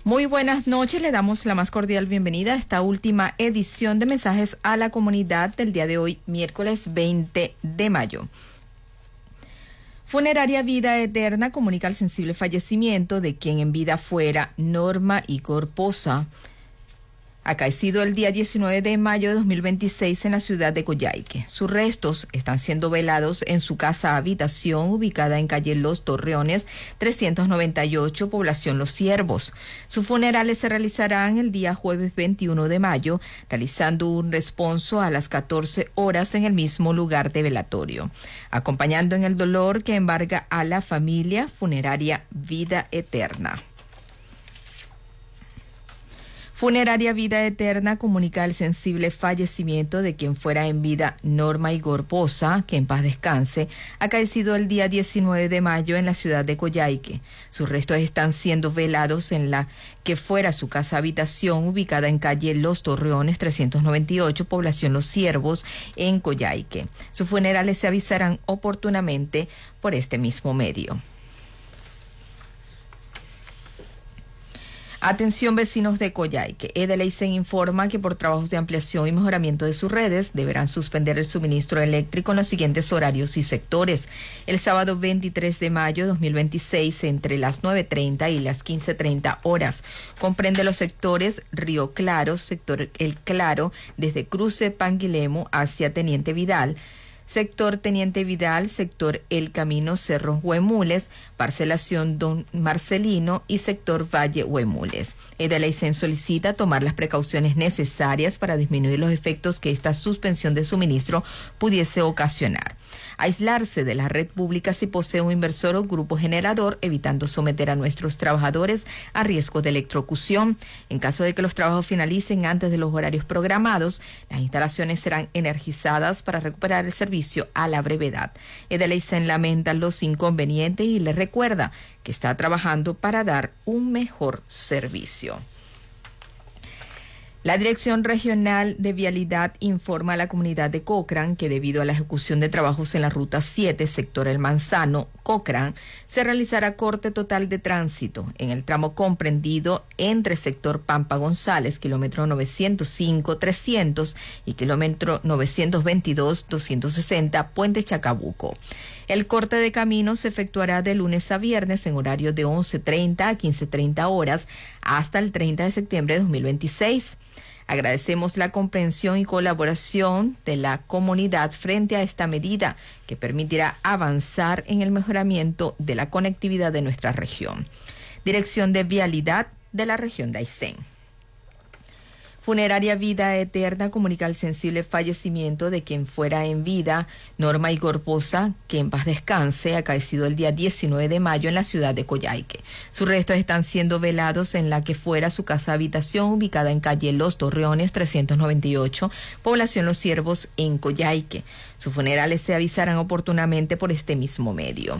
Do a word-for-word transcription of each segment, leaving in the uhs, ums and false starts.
Muy buenas noches, le damos la más cordial bienvenida a esta última edición de Mensajes a la Comunidad del día de hoy, miércoles veinte de mayo. Funeraria Vida Eterna comunica el sensible fallecimiento de quien en vida fuera Norma Igor Poza, acaecido el día diecinueve de mayo de dos mil veintiséis en la ciudad de Coyhaique. Sus restos están siendo velados en su casa habitación ubicada en calle Los Torreones trescientos noventa y ocho, población Los Ciervos. Sus funerales se realizarán el día jueves veintiuno de mayo, realizando un responso a las catorce horas en el mismo lugar de velatorio. Acompañando en el dolor que embarga a la familia, Funeraria Vida Eterna. Funeraria Vida Eterna comunica el sensible fallecimiento de quien fuera en vida Norma Igor Poza, que en paz descanse, acaecido el día diecinueve de mayo en la ciudad de Coyhaique. Sus restos están siendo velados en la que fuera su casa habitación ubicada en calle Los Torreones trescientos noventa y ocho, población Los Ciervos, en Coyhaique. Sus funerales se avisarán oportunamente por este mismo medio. Atención vecinos de Coyhaique. Edeleisen informa que por trabajos de ampliación y mejoramiento de sus redes deberán suspender el suministro eléctrico en los siguientes horarios y sectores. El sábado veintitrés de mayo de dos mil veintiséis entre las nueve treinta y las quince treinta horas. Comprende los sectores Río Claro, sector El Claro, desde Cruce Panguilemo hacia Teniente Vidal, sector Teniente Vidal, sector El Camino Cerro Huemules, parcelación Don Marcelino y sector Valle Huemules. Edeleisen solicita tomar las precauciones necesarias para disminuir los efectos que esta suspensión de suministro pudiese ocasionar. Aislarse de la red pública si posee un inversor o grupo generador, evitando someter a nuestros trabajadores a riesgo de electrocución. En caso de que los trabajos finalicen antes de los horarios programados, las instalaciones serán energizadas para recuperar el servicio a la brevedad. Edeleisen lamenta los inconvenientes y le recuerda que está trabajando para dar un mejor servicio. La Dirección Regional de Vialidad informa a la comunidad de Cochrane que debido a la ejecución de trabajos en la Ruta siete, sector El Manzano, Cochrane, se realizará corte total de tránsito en el tramo comprendido entre sector Pampa González, kilómetro novecientos cinco trescientos y kilómetro novecientos veintidós doscientos sesenta, Puente Chacabuco. El corte de camino se efectuará de lunes a viernes en horario de once treinta a quince treinta horas hasta el treinta de septiembre de dos mil veintiséis. Agradecemos la comprensión y colaboración de la comunidad frente a esta medida que permitirá avanzar en el mejoramiento de la conectividad de nuestra región. Dirección de Vialidad de la región de Aysén. Funeraria Vida Eterna comunica el sensible fallecimiento de quien fuera en vida Norma Igor Poza, que en paz descanse, acaecido el día diecinueve de mayo en la ciudad de Coyhaique. Sus restos están siendo velados en la que fuera su casa habitación ubicada en calle Los Torreones trescientos noventa y ocho, población Los Ciervos, en Coyhaique. Sus funerales se avisarán oportunamente por este mismo medio.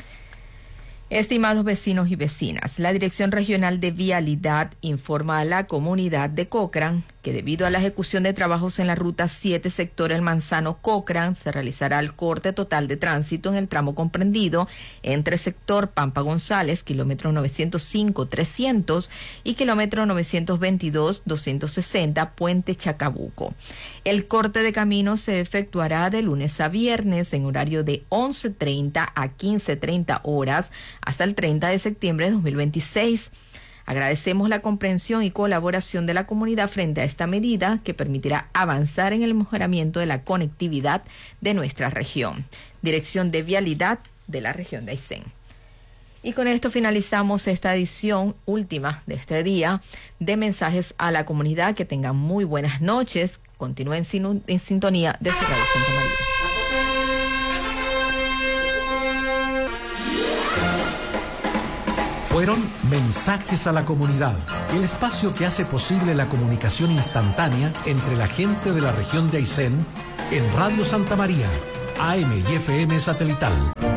Estimados vecinos y vecinas, la Dirección Regional de Vialidad informa a la comunidad de Cochrane que debido a la ejecución de trabajos en la Ruta siete, sector El Manzano, Cochrane, se realizará el corte total de tránsito en el tramo comprendido entre sector Pampa González, kilómetro novecientos cinco trescientos y kilómetro novecientos veintidós doscientos sesenta, Puente Chacabuco. El corte de camino se efectuará de lunes a viernes en horario de once treinta a quince treinta horas hasta el treinta de septiembre de dos mil veintiséis. Agradecemos la comprensión y colaboración de la comunidad frente a esta medida que permitirá avanzar en el mejoramiento de la conectividad de nuestra región. Dirección de Vialidad de la región de Aysén. Y con esto finalizamos esta edición última de este día de Mensajes a la Comunidad. Que tengan muy buenas noches. Continúen en sintonía de su radio Santa María. Fueron Mensajes a la Comunidad, el espacio que hace posible la comunicación instantánea entre la gente de la región de Aysén en Radio Santa María, A M y F M satelital.